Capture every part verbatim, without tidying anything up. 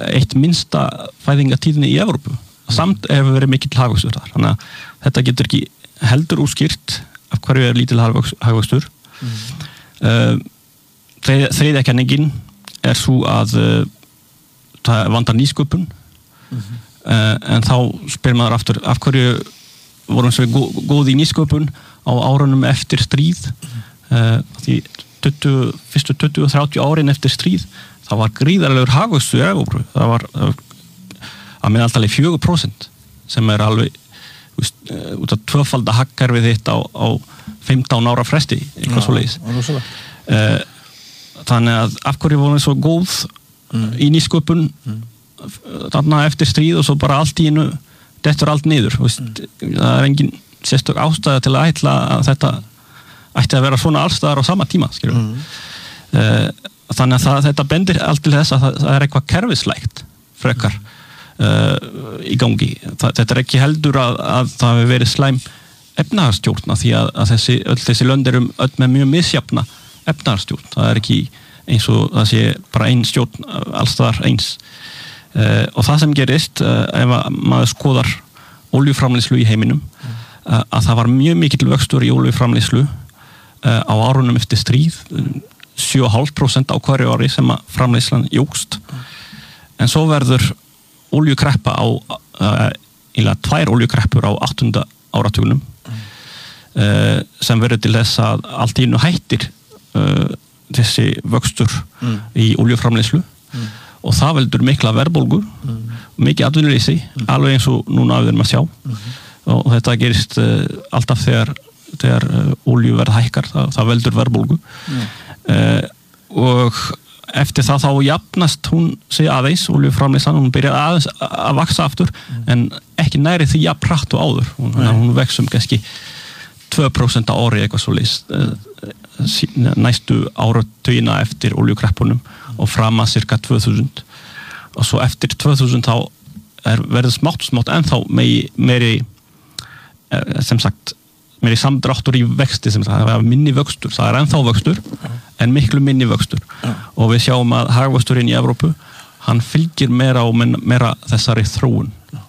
eitt minnsta fæðingatíðni í Evrópu. Samt hefur verið mikill hagvöxtur þar. Þannig að þetta getur ekki heldur útskýrt af hverju er lítill hagvöxtur. Mm. Uh, þriðja kenningin er svo að uh, það vantar nýsköpun. Mm-hmm. Uh, en þá spyr maður aftur af hverju vorum við gó, góð í nýsköpun á árunum eftir stríð. Uh, því tuttugu, fyrstu tuttugu til þrjátíu árin eftir stríð það var gríðarlegur hagvöxtur í Evrópu. Það var, það var að meðaltali fjögur prósent sem er alveg úst, uh, út af tvöfalda hagkerfið þitt á, á fimmtán ára fresti eitthvað svoleiðis. Uh, þannig að af hverju vorum við svo góð mm. í nýsköpun mm. þarna eftir stríð og svo bara allt í einu dettur allt niður. Mm. Það er engin sérstök ástæða til að ætla að þetta ætti að vera svona allstaðar á sama tíma. Mm. Uh, þannig að það, þetta bendir allt til þess að það, það er eitthvað kerfislægt frekar mm. uh, í gangi. Það, þetta er ekki heldur að, að það hefur verið slæm efnahagsstjórn því að, að þessi, öll þessi lönd eru öll með mjög misjafna efnahagsstjórn. Það er ekki eins og það sé bara ein stjórn allstaðar eins. Uh, og það sem gerist uh, ef maður skoðar oljuframleiðslu í heiminum mm. uh, að það var mjög mikill vöxtur í oljuframleiðslu uh, á árunum eftir stríð sjö komma fimm prósent á hverju ári sem að framleiðslan jókst. Mm. En svo verður oljukreppa á uh, eða tvær oljukreppur á áttunda áratugnum mm. uh, sem verður til þess að allt í einu hættir uh, þessi vöxtur mm. í oljuframleiðslu mm. og það veldur mikla verðbólgu mm. mikið atvinnuleysi mm. alveg eins og núna við erum að sjá mm. og þetta gerist uh, alltaf þegar, þegar uh, oljuverð hækkar það, það veldur verðbólgu mm. uh, og eftir það þá jafnast hún sig aðeins oljuframleiðslan, hún byrjar aðeins að vaksa aftur mm. en ekki næri því jafn hratt og áður hún, mm. hún vex um kannski tvö prósent á ári eitthvað svoleiðis uh, næstu áratugina eftir oljukreppuna og fram að cirka tvö þúsund og svo eftir tvö þúsund þá er verið smátt smátt ennþá meiri, meiri sem sagt meiri samdráttur í vexti sem það er minni vöxtur, það er ennþá vöxtur en miklu minni vöxtur og við sjáum að hagvöxturinn í Evrópu hann fylgir meira og meira þessari þróun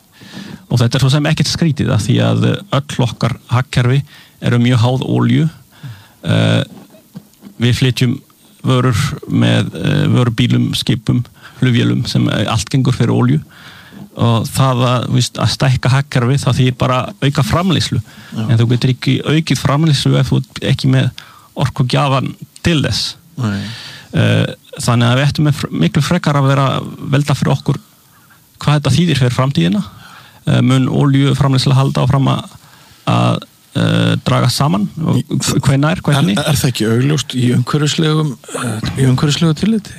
og þetta er svo sem ekkert skrítið að því að öll okkar hagkerfi eru mjög háð olju uh, við flytjum vörur með uh, vörubílum, skipum, flugvélum sem allt gengur fyrir olju og það að, víst, að stækka hagkerfi það þýðir bara auka framleiðslu Já. En þú getur ekki aukið framleiðslu ef þú ekki með orkugjafan til þess uh, þannig að við ættum með miklu frekar að vera velta fyrir okkur hvað þetta þýðir fyrir framtíðina uh, mun oljuframleiðsla halda áfram að, að uh, draga saman og hvenær, hvernig Er, er það ekki augljóst í umhverfislegum í umhverfislegu tilliti?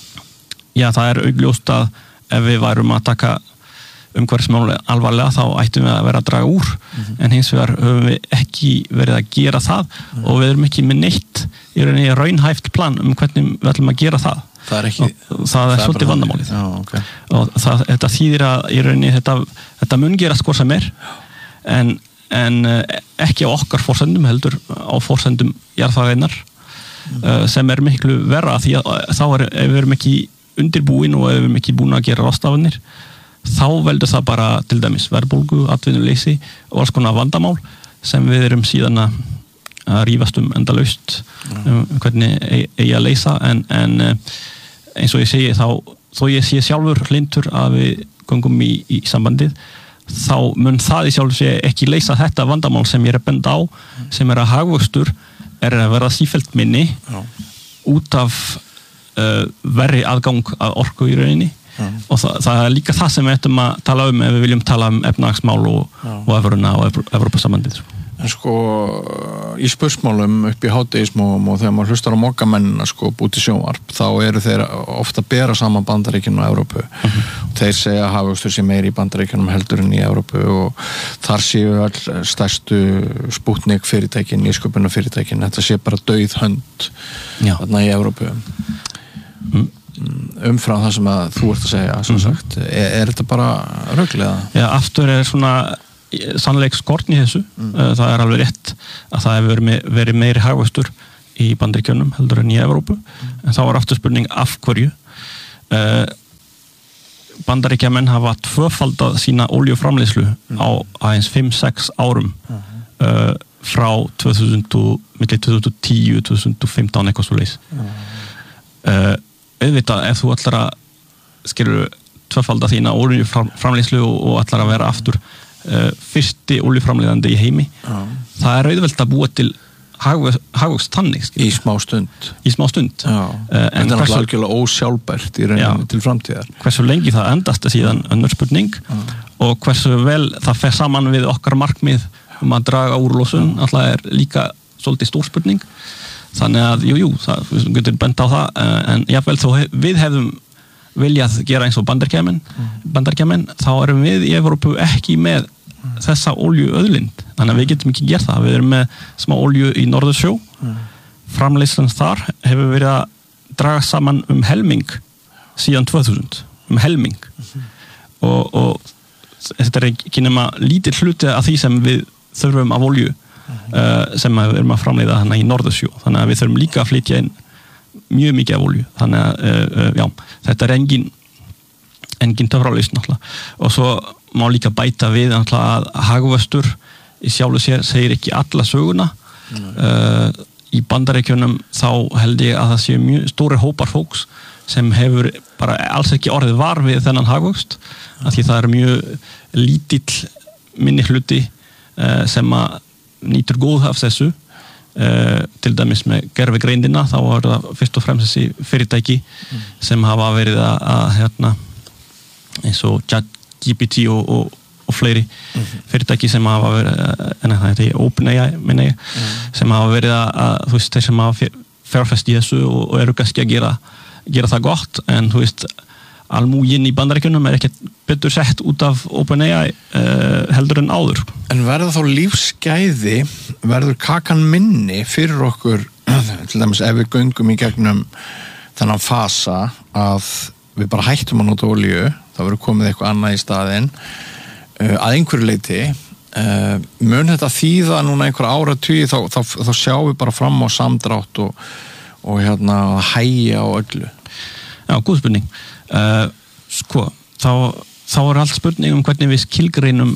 Já, það er augljóst að ef við værum að taka umhverfismál alvarlega þá ættum við að vera að draga úr mm-hmm. en hins vegar höfum við ekki verið að gera það mm. og við erum ekki með neitt í rauninni raunhæft plan um hvernig við ætlum að gera það Það er ekki og það er svolítið vandamálið Já, okay. og það, þetta þýðir að í rauninni þetta, þetta mun gerast hvort sem er en, en ekki á okkar forsendum heldur á forsendum jarðfræðinnar mm. uh, sem er miklu verra því að þá er, ef við erum ekki undirbúin og ef við erum ekki búin að gera ráðstafanir þá veldur það bara til dæmis verðbólgu, atvinnuleysi og alls konar vandamál sem við erum síðan að rífast um endalaust um hvernig eigi að leysa en, en eins og ég segi þá þó ég sé sjálfur hlindur að við göngum í, í sambandið þá mun það í sjálfur sé ekki leysa þetta vandamál sem ég er að benda á sem er að hagvöxtur er að vera sífellt minni Já. Út af uh, verri aðgang að orku í rauninni Mm. og það, það er líka það sem við ættum að tala um ef við viljum tala um efnahagsmál og, og evruna og Evrópusambandið. En sko í spursmálum upp í hádegismálum og þegar maður hlustar á mokamennina sko búti sjónvarp þá eru þeir ofta að bera saman Bandaríkjunum og Evrópu mm-hmm. og þeir segja að hagvöxtur sé meiri í Bandaríkjunum heldur en í Evrópu og þar séu all stærstu Sputnik fyrirtækin, nýsköpunar fyrirtækin þetta sé bara dauð hönd þarna í Evrópu mm. umfram það sem að þú ert að segja sem sagt, er, er þetta bara röglega? Já, aftur er svona sannleik skortn í þessu mm. það er alveg rétt að það hefur verið, verið meiri hagvöxtur í Bandaríkjunum heldur en í Evrópu mm. en þá er aftur spurning af hverju uh, Bandaríkjamenn hafa tvöfaldað sína oljuframleiðslu mm. á aðeins fimm sex árum mm. uh, frá tvö þúsund og, milli tvö þúsund og tíu til tvö þúsund og fimmtán eitthvað svo leys mm. uh, auðvitað ef þú ætlar að skilur tvöfaldað þína oljuframleiðslu og, og ætlar að vera aftur uh, fyrsti oljuframleiðandi í heimi mm. það er auðvelt að búa til hagvöxt þannig í smá stund í smá stund uh, en það er algjörlega ósjálfbært í rauninni til framtíðar hversu lengi það endast er síðan önnur spurning uh. og hversu vel það fer saman við okkar markmið um að draga úr losun uh. alltaf er líka svolítið stór spurning þannig að jú, jú, það, við getum bent á það uh, en jáfnvel þó hef, við hefðum viljað gera eins og Bandaríkjamenn uh. Bandaríkjamenn, þá erum við í Evrópu ekki með þessa oljuauðlind þannig að við getum ekki gert það við erum með smá olju í Norðursjó mm. framleiðslan þar hefur verið að draga saman um helming síðan tvö þúsund um helming mm. og, og þetta er ekki nema lítill hluti af því sem við þurfum af olju mm. uh, sem við erum að framleiða þannig í Norðursjó þannig að við þurfum líka að flytja inn mjög mikið af olju þannig að uh, uh, já, þetta er engin engin töfralausn náttúrulega og svo má líka bæta við að hagvöxtur í sjálfu sér segir ekki alla söguna uh, í Bandaríkjunum þá held ég að það séu mjög stóri hópar fólks sem hefur bara alls ekki orðið var við þennan hagvöxt af því það er mjög lítill minni hluti uh, sem að nýtur góð af þessu uh, til dæmis með gervigreindina þá er það fyrst og fremst þessi fyrirtæki mm. sem hafa verið að, að hérna eins og G P T og, og, og fleiri mm-hmm. fyrirtæki sem hafa verið en það er OpenAI minna ég mm. sem hafa verið að, að þú veist þeir sem hafa fjárfest í þessu og, og eru kannski að gera, gera það gott en þú veist almúginn í Bandaríkjunum er ekkert betur sett út af OpenAI uh, heldur en áður. En verður þá lífsgæði verður kakan minni fyrir okkur til dæmis ef við göngum í gegnum þennan fasa að við bara hættum að nota olíu það verður komið eitthvað annað í staðinn uh, að einhverju leyti uh, mun þetta þýða núna einhver áratugi þá, þá, þá sjáum við bara fram á samdrátt og, og hérna hægja á öllu. Já, góð spurning uh, sko, þá, þá er allt spurning um hvernig við skilgreinum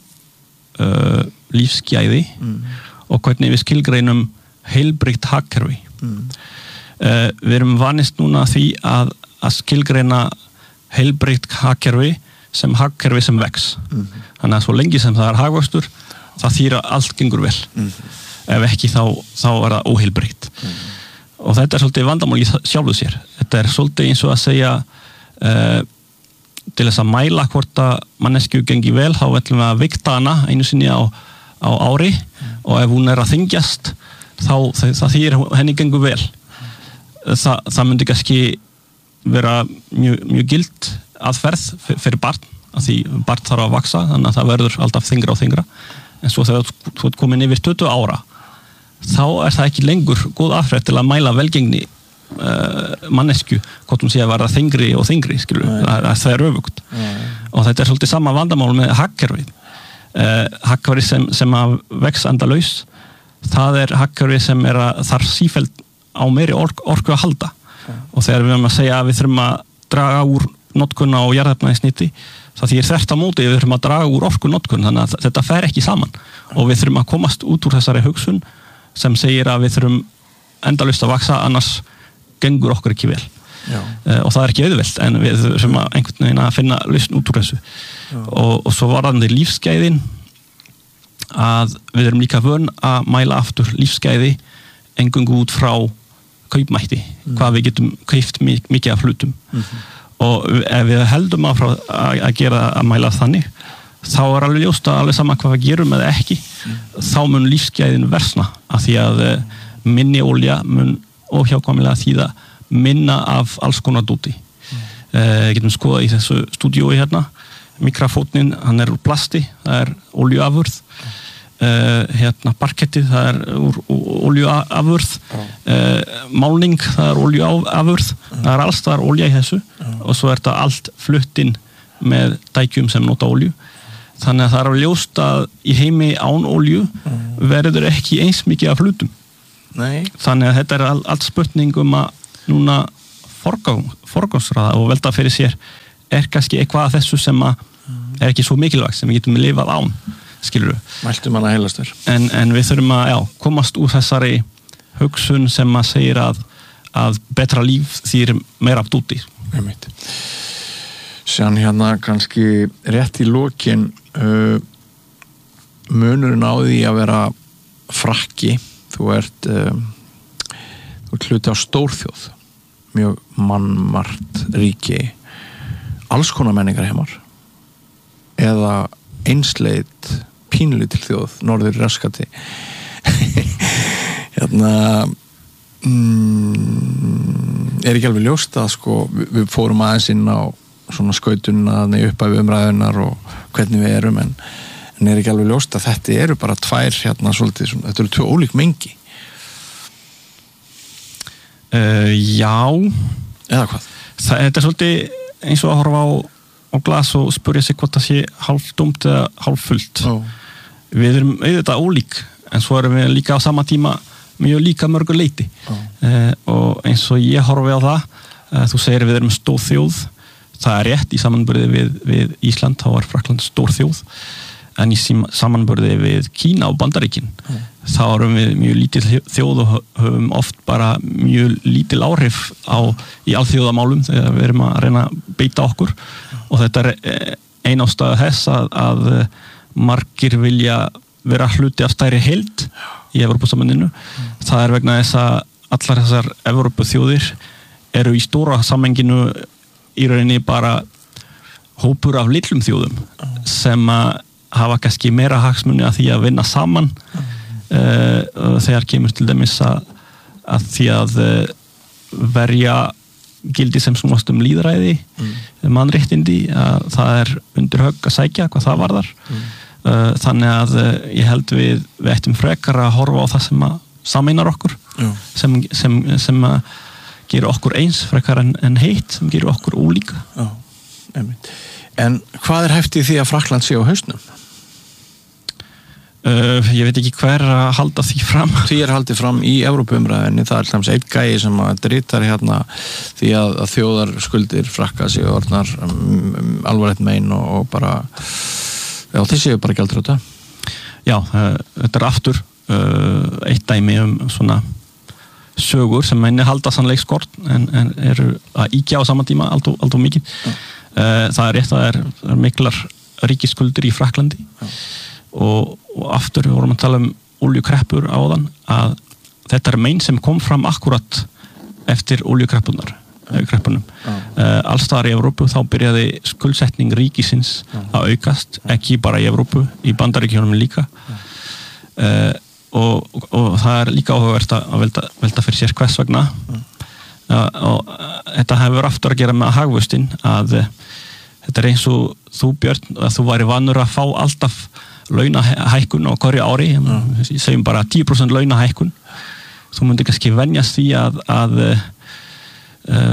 uh, lífsgæði mm. og hvernig við skilgreinum heilbrigt hagkerfi mm. uh, við erum vanist núna því að að skilgreina heilbrigt hagkerfi sem hagkerfi sem vex. Mm-hmm. Þannig að svo lengi sem það er hagvöxtur, það þýðir að allt gengur vel. Mm-hmm. Ef ekki þá, þá er það óheilbrigt. Mm-hmm. Og þetta er svolítið vandamál í sjálfu sér. Þetta er svolítið eins og að segja uh, til þess að mæla hvort að manneskju gengi vel, þá ætlum við að vikta hana einu sinni á, á ári mm-hmm. og ef hún er að þyngjast, þá það, það þýðir henni gengur vel. Mm-hmm. Þa, það myndi kannski vera mjög, mjög gild aðferð fyrir barn af því barn þarf að vaksa þannig að það verður alltaf þyngra og þyngra en svo þegar þú ert komin yfir tuttugu ára þá er það ekki lengur góð aðferð til að mæla velgengni uh, mannesku hvort hún sé að vera þyngri og þyngri skilur, það, það er öfugt og þetta er svolítið sama vandamál með hagkerfi uh, hagkerfi sem, sem að vex endalaus það er hagkerfi sem er að þarf sífellt á meiri orku, orku að halda og þegar við erum að segja að við þurfum að draga úr notkuna og jarðefnaeldsneyti það þýðir þvert á móti við þurfum að draga úr orkunotkun þannig að þetta fer ekki saman og við þurfum að komast út úr þessari hugsun sem segir að við þurfum endalaust að vaksa annars gengur okkur ekki vel uh, og það er ekki auðvelt en við þurfum að einhvern veginn að finna lausn út úr þessu og, og svo varðandi lífsgæðin að við erum líka vön að mæla aftur lífsgæði eingöngu út frá kaupmætti, mm. hvað við getum kaupt mikið af hlutum mm-hmm. og ef við heldum að, að gera að mæla þannig þá er alveg ljóst að alveg sama hvað við gerum eða ekki mm. þá mun lífsgæðin versna af því að minni olja mun óhjákvæmilega þýða minna af alls konar dóti mm. uh, getum skoðað í þessu stúdíói hérna mikrafóninn, hann er úr plasti það er oljuafurð Uh, hérna parkettið það er úr oljuafurð uh, málning það er oljuafurð uh. það er alls það er olja í þessu uh. og svo er þetta allt flutt inn með dækjum sem nota olju þannig að það er alveg ljóst að í heimi án olju uh. verður ekki eins mikið af hlutum Nei. Þannig að þetta er all, allt spurning um að núna forgang, forgangsraða og velta fyrir sér er kannski eitthvað af þessu sem að er ekki svo mikilvægt sem við getum lifað án, skilur við. Mæltum hana heilastur. En, en við þurfum að, já, komast úr þessari hugsun sem að segir að, að betra líf þýr meira af dúti. Einmitt. Sér hérna kannski rétt í lokin uh, munurinn á því að vera Frakki, þú ert uh, þú ert hluti á stórþjóð, mjög mannmargt ríki, alls konar menningar heimar, eða einsleit pínlítil þjóð, norður raskati. Hérna mm, er ekki alveg ljóst að sko, við, við fórum aðeins inn á svona skautunna upp af umræðunar og hvernig við erum, en, en er ekki alveg ljóst að þetta eru bara tvær hérna svolítið, svona, þetta eru tvö ólík mengi. Uh, já. Eða hvað? Það, þetta er svolítið eins og að horfa á á glas og spurja sig hvort það sé hálf dumt eða hálf fullt. Oh. Við erum auðvitað ólík, en svo erum við líka á sama tíma mjög líka mörgu leiti. Oh. Eh, og eins og ég horfi á það, eh, þú segir við erum stór þjóð, það er rétt í samanburði við, við Ísland, þá er Frakkland stór þjóð, en í samanburði við Kína og Bandaríkin, oh. þá erum við mjög lítil þjóð og höfum oft bara mjög lítil áhrif á, í alþjóðamálum þegar við erum að reyna að beita okkur. Og þetta er ein ástæða þess að, að margir vilja vera hluti af stærri heild í Evrópusambandinu. Mm. Það er vegna þess að allar þessar Evrópuþjóðir eru í stóra samhenginu í rauninni bara hópur af litlum þjóðum mm. sem að hafa kannski meira hagsmuni að því að vinna saman mm. uh, þegar kemur til dæmis að, að því að uh, verja gildi sem snúast um lýðræði, mm. mannréttindi, að það er undir högg að sækja hvað það varðar. Mm. Þannig að ég held við, við ættum frekar að horfa á það sem að sameinar okkur, mm. sem, sem, sem að gera okkur eins frekar en, en heitt, sem gera okkur ólíka. Já, einmitt. En hvað er hæft í því að Frakkland sé á hausnum? Uh, ég veit ekki hver að halda því fram. Því er haldið fram í Evrópuumræðinni, það er hlams einn gæi sem að dritar hérna því að, að þjóðar skuldir Frakka séu orðnar um, um, alvarlegt mein og, og bara já, þeir séu bara gjaldþrota. Já, uh, þetta er aftur uh, eitt dæmi um svona sögur sem menni halda sannleik skort en, en eru að íkja á sama tíma allt og, allt og mikið. Ja. Uh, það er rétt að það er, er miklar ríkisskuldir í Frakklandi. Ja. Og, og aftur við vorum að tala um oljukreppur áðan að þetta er mein sem kom fram akkurat eftir oljukreppunar kreppunum. Ja. Uh, alls staðar í Evrópu þá byrjaði skuldsetning ríkisins ja. Að aukast, ekki bara í Evrópu, í Bandaríkjunum líka. Ja. Uh, og, og, og það er líka áhugavert að velta, velta fyrir sér hvers vegna. Ja. Uh, og uh, þetta hefur aftur að gera með hagvöxtin að uh, þetta er eins og þú Björn, að þú væri vanur að fá alltaf launahækkun á hverju ári, ja. Segjum bara tíu prósent launahækkun. Þú myndir kannski venjast því að, að uh,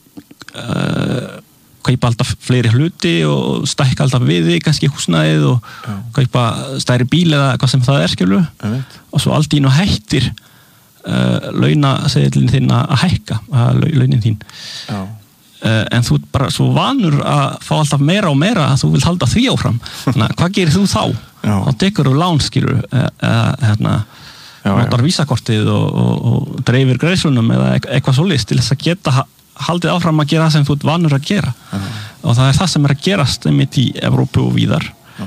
uh, kaupa alltaf fleiri hluti og stækka alltaf við því, kannski húsnæðið og ja. Kaupa stærri bíl eða hvað sem það er, skilur. Ja. Og svo allt í nú hættir uh, launaseðlinn þinn að hækka, að launin þín. Já. Uh, en þú ert bara svo vanur að fá alltaf meira og meira að þú vilt halda því áfram. Þannig, hvað gerir þú þá? Já. Þá tekur þú lán, skilur, eða hérna, notar vísakortið og, og, og dreifir greiðslunum eða eitthvað svoleiðis til þess að geta haldið áfram að gera það sem þú ert vanur að gera. Já. Og það er það sem er að gerast einmitt í Evrópu og víðar.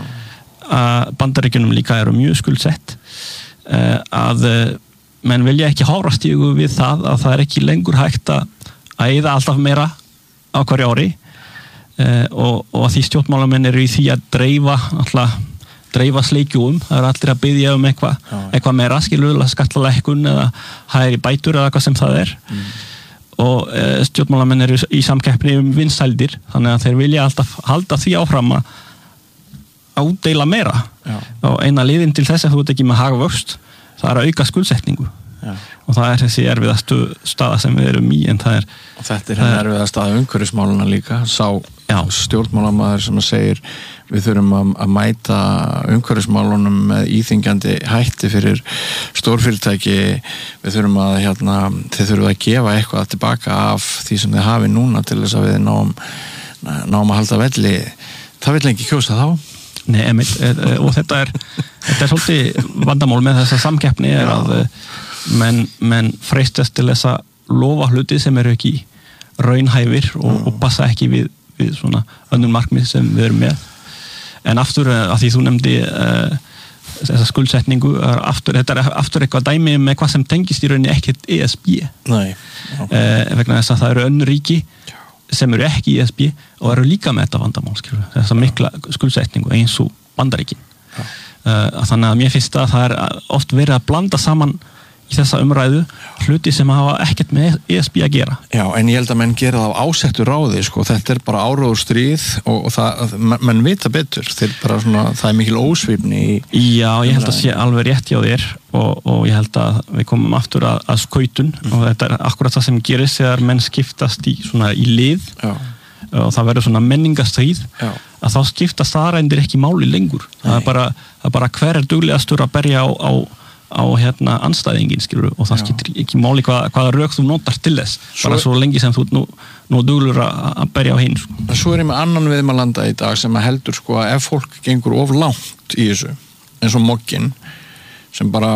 Uh, Bandaríkjunum líka eru mjög skuldsett uh, að uh, menn vilja ekki hárast í við það að það er ekki lengur hægt að eyða alltaf meira á hverju ári uh, og, og að því stjórnmálamenn eru í því að dreifa alltaf, dreifa sleikjúum, það eru allir að biðja um eitthvað eitthvað meira, skilur, skattalækkun eða hægri bætur eða hvað sem það er mm. og uh, stjórnmálamenn eru í samkeppni um vinsældir, þannig að þeir vilja alltaf halda því áfram að útdeila meira. Já. Og eina leiðin til þess að þú ert ekki með hagvöxt, það er að auka skuldsetningu. Já. Og það er þessi erfiðastu staða sem við erum í, en það er og þetta er henni erfiða staða umhverfismáluna líka, sá já. Stjórnmálamaður sem að segir við þurfum að, að mæta umhverfismálunum með íþyngjandi hætti fyrir stórfyrirtæki, við þurfum að hérna, þeir þurfum að gefa eitthvað tilbaka af því sem þið hafi núna til þess að við náum náum að halda velli, það vill ekki kjósa þá. Nei, emitt, og þetta er þetta er svolítið vandamál með þessa samkeppni er að menn, menn freistast til þess að lofa hluti sem eru ekki raunhæfir og, mm. og passa ekki við, við svona önnur markmið sem við erum með. En aftur, að því þú nefndi uh, þessa skuldsetningu, aftur, þetta er aftur eitthvað dæmi með hvað sem tengist í rauninni ekkert E S B. Nei. Okay. Uh, vegna þess að það eru önnur ríki sem eru ekki í E S B og eru líka með þetta vandamál, skilur, þessa mikla skuldsetningu eins og Bandaríkin. Uh, þannig að mér finnst að það er oft verið að blanda saman í þessa umræðu hluti sem hafa ekkert með E S B að gera. Já, en ég held að menn gera það á ásettu ráði, sko, þetta er bara áróður stríð og, og það, menn vita betur, þeir bara svona, það er mikil ósvífni í... Já, ég held að sé alveg rétt hjá þér og, og ég held að við komum aftur að, að skautun mm. og þetta er akkurat það sem gerist þegar menn skiptast í svona í lið. Já. Og það verður svona menningastríð Já. Að þá skiptast staðrændir ekki máli lengur. Það er bara, það er bara hver er duglegastur að berja á, á á hérna anstæðingin, skilur, og það skiptir ekki máli hvað, hvaða rök þú notar til þess svo, bara svo lengi sem þú nú, nú duglur að berja á hinn, sko. Svo er ég með annan viðmælanda í dag sem að heldur, sko, að ef fólk gengur of langt í þessu, eins og moggin sem bara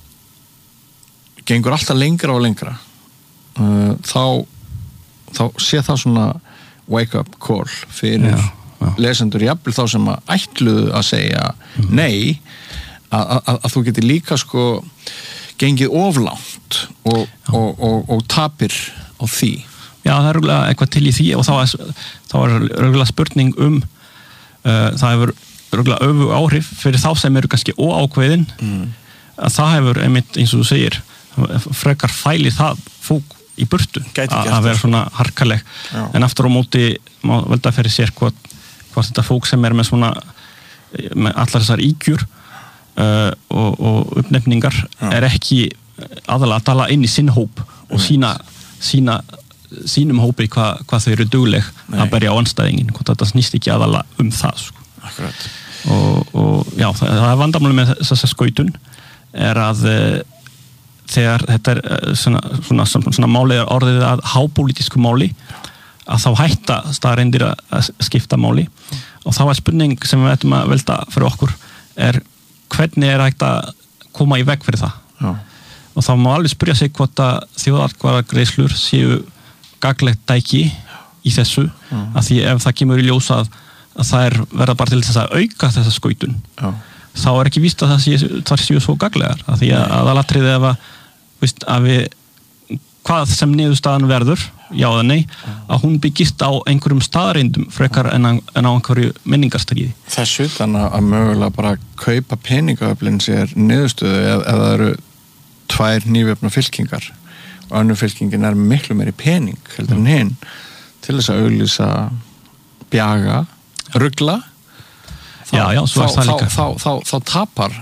gengur alltaf lengra og lengra uh, þá þá sé það svona wake up call fyrir já, já. Lesendur, jafnvel þá sem að ætluðu að segja mm. nei Að, að, að þú getur líka sko gengið oflangt og, og, og, og tapir á því. Já, það er röglega eitthvað til í því og þá er, þá er röglega spurning um uh, það hefur röglega öfu áhrif fyrir þá sem eru kannski óákveðin mm. að það hefur einmitt eins og þú segir frekar fæli það fólk í burtu að vera svona harkaleg Já. En aftur á móti má velta fyrir sér hvort, hvort þetta fólk sem er með svona með allar þessar ígjur Uh, og, og uppnefningar Já. Er ekki aðalega að tala inn í sinn hóp og sína, sína sínum hópi hvað hva þau eru dugleg Nei. Að berja á anstæðingin, hvort þetta snýst ekki aðalega um það, sko. Akkurat. Og, og já, það, það er vandamáli með þessa skautun er að uh, þegar þetta er uh, svona, svona, svona, svona máli er orðið að hápolítísku máli að þá hætta staðreyndir að, að skipta máli og þá er spurning sem við ættum að velta fyrir okkur er hvernig er hægt að koma í veg fyrir það Já. Og þá má alveg spyrja sig hvort að þjóðaratkvæðagreiðslur séu gagnlegt tæki í þessu Já. Að því ef það kemur í ljós að, að það er verða bara til þess að auka þessa skautun Já. Þá er ekki víst að það séu, það séu svo gagnlegar að því að aðalatriði ef að, veist, að við hvað sem niðurstaðan verður já eða nei, að hún byggist á einhverjum staðreindum frekar en, að, en á einhverju menningarstríði. Þessu þannig að mögulega bara kaupa peningaöflin sér niðurstöðu ef, ef það eru tvær nývefna fylkingar og önnur fylkingin er miklu meiri pening heldur en hinn til þess að auglýsa bjaga, rugla þá, já, já, svo er það líka. Þá, þá, þá, þá tapar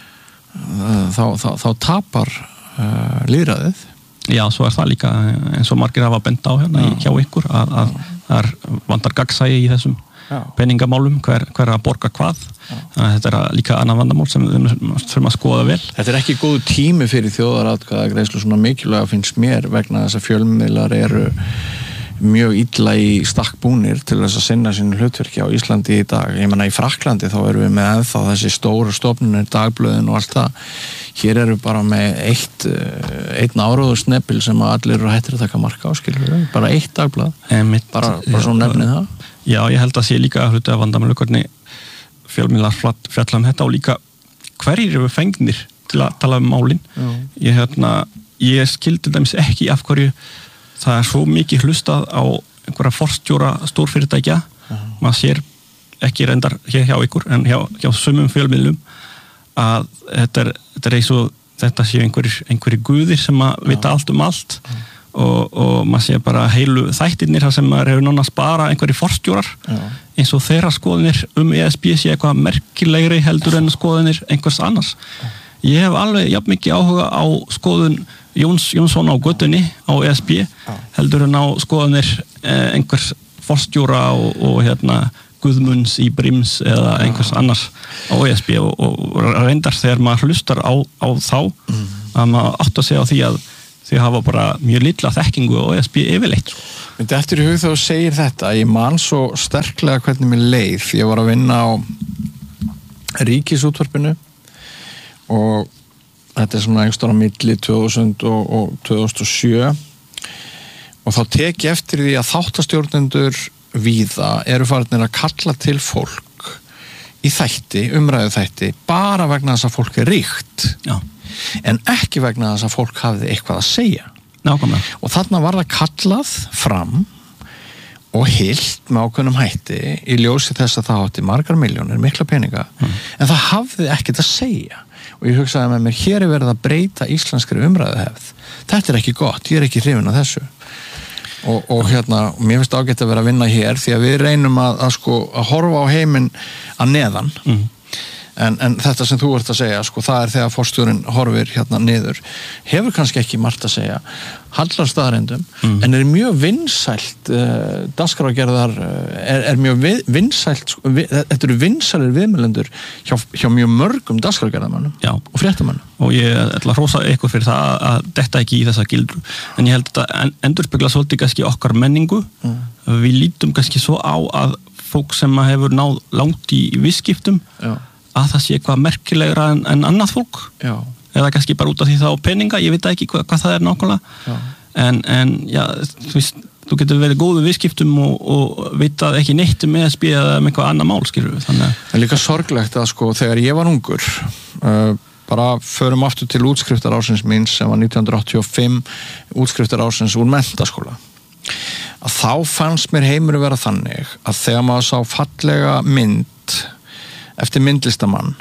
þá, þá, þá tapar uh, lýðræðið Já, svo er það líka eins og margir hafa bent á hérna Já. Hjá ykkur að, að það er vandar gagnsæi í þessum Já. Peningamálum, hver, hver að borga hvað Já. Þannig að þetta er líka annað vandamál sem við þurfum að skoða vel. Þetta er ekki góð tími fyrir þjóðaratkvæðagreiðslu svona mikilvæga finnst mér vegna þess að fjölmiðlar eru mjög illa í stakk búnir til þess að sinna sínu hlutverki á Íslandi í dag. Ég menna í Frakklandi þá erum við með ennþá þessi stóru stofnunir, dagblöðin og allt það. Hér erum við bara með eitt, einn áróður snepil sem að allir eru hættir að taka marka á, skilur við. Bara eitt dagblað. Mitt, bara bara svo nefnið það. Já, ég held að sé líka að hluta að vandamælu hvernig fjölmiðlar fjalla um þetta og líka hverjir eru fengnir til að tala um málin. Ég, hérna, ég skildi dæmis ekki af hverju það er svo mikið hlustað á einhverja forstjóra stórfyrirtækja uh-huh. maður sér ekki reyndar hér hjá ykkur en hjá, hjá sumum fjölmiðlum að þetta er, þetta er eins og þetta séu einhverjir, einhverjir guðir sem að vita allt um allt uh-huh. og, og maður sér bara heilu þættirnir þar sem maður hefur náttúrulega spara einhverjir forstjórar uh-huh. eins og þeirra skoðinir um E S B sé eitthvað merkilegri heldur en skoðinir einhvers annars. Uh-huh. Ég hef alveg jafn mikið áhuga á skoðun Jóns Jónsson á göttunni á E S B heldur en á skoðanir eh, einhvers forstjóra og, og hérna Guðmunds í Brims eða einhvers annars á E S B og, og reyndar þegar maður hlustar á, á þá mm. að maður átt að segja á því að þau hafa bara mjög litla þekkingu á E S B yfirleitt. Myndi eftir í hug þá segir þetta, ég man svo sterklega hvernig mér leið, ég var að vinna á Ríkisútvarpinu og þetta er svona einhverjum á milli tvö þúsund og, og tvö þúsund og sjö og þá tek ég eftir því að þáttastjórnendur víða eru farinir að kalla til fólk í þætti, umræðu þætti bara vegna þess að fólk er ríkt Já. En ekki vegna þess að fólk hafði eitthvað að segja Nákvæmlega. Og þarna var það kallað fram og hilt með ákveðnum hætti í ljósi þess að það átti margar miljónir, mikla peninga mm. en það hafði ekkert að segja og ég hugsaði með mér, hér er verið að breyta íslenskri umræðuhefð þetta er ekki gott, ég er ekki hrifinn af þessu og, og hérna, mér finnst ágætt að vera að vinna hér því að við reynum að, að sko að horfa á heiminn að neðan mm. en, en þetta sem þú ert að segja sko, það er þegar forstjórinn horfir hérna niður hefur kannski ekki margt að segja hallar staðarindum mm. en er mjög vinsælt uh, dagskrárgerðar uh, er, er mjög vi, vinsælt sko, vi, þetta eru vinsælir viðmælendur hjá, hjá mjög mörgum dagskrárgerðarmönnum og fréttamönnum og ég ætla að hrósa ykkur fyrir það að detta ekki í þessa gildru en ég held að þetta endurspegla svolítið kannski okkar menningu mm. við lítum kannski svo á að fólk sem hefur náð langt í viðskiptum Já. Að það sé eitthvað merkilegra en, en annað fólk Já. Eða kannski bara út af því það á peninga, ég veit ekki hvað, hvað það er nákvæmlega en, en já, þú veist, þú getur verið góðu viðskiptum og, og vitað ekki neitt um E S B eða um eitthvað annað mál, skilur við þannig að... Það er líka sorglegt að sko, þegar ég var ungur uh, bara förum aftur til útskriftarársins míns sem var nítján hundruð áttatíu og fimm útskriftarársins úr menntaskóla að þá fannst mér heimur vera þannig að þegar maður sá fallega mynd eftir myndlistamann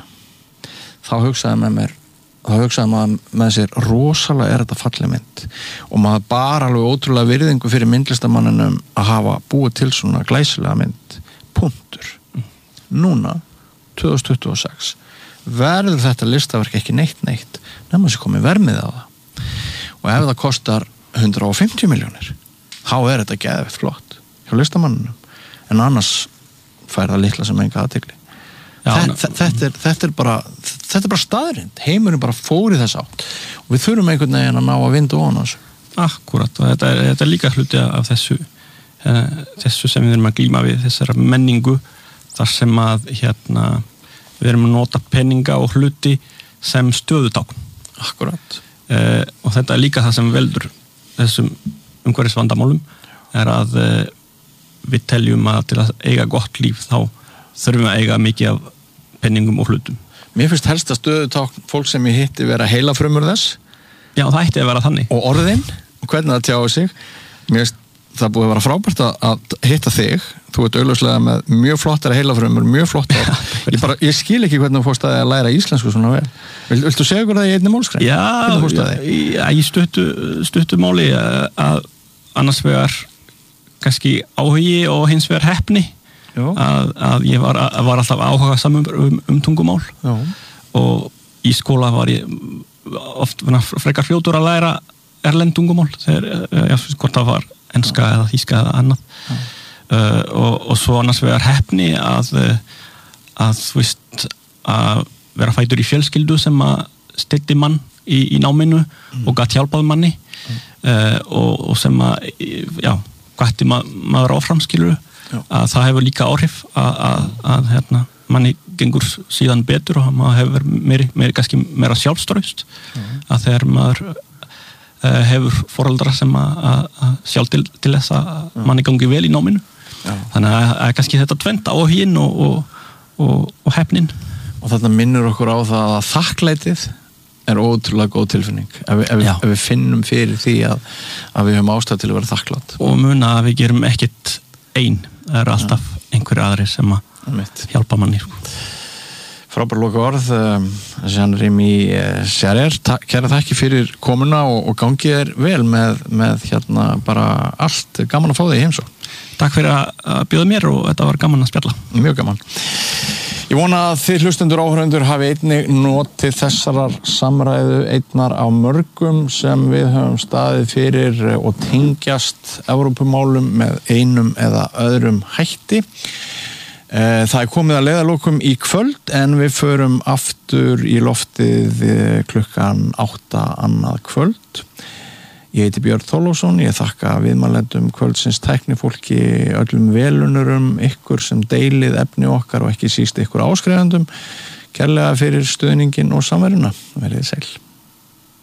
þá hugsaði með mér þá hugsaði maður með sér rosalega er þetta falleg mynd og maður bara alveg ótrúlega virðingu fyrir myndlistamanninum að hafa búið til svona glæsilega mynd punktur mm. núna tvö þúsund tuttugu og sex verður þetta listaverk ekki neitt neitt nema sem komið vermið á það og ef það kostar hundrað og fimmtíu milljónir þá er þetta geðveikt flott hjá listamanninum en annars fær það litla sem enga athygli Já, þetta, þetta, er, þetta er bara þetta er bara staðrind, heimurinn bara fór í þess átt og við þurfum einhvern veginn að ná að vinda ofan á þessu. Akkúrat, og þetta er, þetta er líka hluti af þessu uh, þessu sem við erum að glíma við þessara menningu þar sem að hérna við erum að nota peninga og hluti sem stöðutákn. Akkúrat. Uh, og þetta er líka það sem veldur þessum umhverfisvandamálum er að uh, við teljum að til að eiga gott líf þá þurfum við að eiga mikið af penningum og hlutum. Mér finnst helst að stöðutákn fólk sem ég hitti vera heilafrumur þess. Já, það ætti að vera þannig. Og orðin, og hvernig það tjáði sig. Mér finnst það búið að vera frábært að hitta þig. Þú ert augljóslega með mjög flottara heilafrumur, mjög flottar. ég, bara, ég skil ekki hvernig þú fórst að læra íslensku svona vel. Vil, viltu segja ykkur það í einni málskræn? Já, já, í stuttu, stuttu máli að annars vegar kannski áhugi og hins vegar heppni. Að, að ég var, að, var alltaf áhuga saman um, um tungumál Já. Og í skóla var ég oft frekar fljótur að læra erlend tungumál þegar ég hvort það var enska Já. Eða þýska eða annað uh, og, og svo annars vegar heppni að að þú veist að vera fæddur í fjölskyldu sem að styddi mann í, í náminu mm. og gat hjálpað manni mm. uh, og, og sem að já, gætti ma maður áfram skilur Já. Að það hefur líka áhrif að, að, að hérna, manni gengur síðan betur og maður hefur meiri, meiri, kannski meira sjálfstraust mm. að þegar maður uh, hefur foreldra sem að, að sjálf til, til þess að mm. manni gangi vel í náminu Já. Þannig að, að kannski þetta tvent áhuginn og, og, og, og hefnin og þetta minnur okkur á það að þakklætið er ótrúlega góð tilfinning ef við, ef, ef við finnum fyrir því að, að við höfum ástæð til að vera þakklátt og muna að við gerum ekkit einn það eru alltaf einhverju aðri sem að hjálpa manni Frábær loka orð Jean-Rémy Charrière kæra þakki fyrir komuna og, og gangið er vel með, með hérna bara allt gaman að fá þig í heimsókn Takk fyrir að bjóða mér og þetta var gaman að spjalla Mjög gaman Ég vona að þið hlustendur áhörundur hafi einnig notið þessarar samræðu einnar á mörgum sem við höfum staðið fyrir og tengjast Evrópumálum með einum eða öðrum hætti. Það er komið að leiðarlokum í kvöld en við förum aftur í loftið klukkan átta annað kvöld. Ég heiti Björn Þorláksson, ég þakka viðmælendum kvöldsins tæknifólki, öllum velunurum, ykkur sem deilið efni okkar og ekki síst ykkur áskrifendum, kærlega fyrir stuðningin og samveruna. Verið sæl.